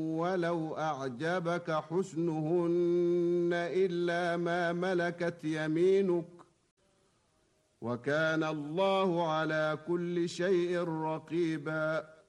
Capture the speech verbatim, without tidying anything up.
ولو أعجبك حسنهن إلا ما ملكت يمينك وكان الله على كل شيء رقيبا.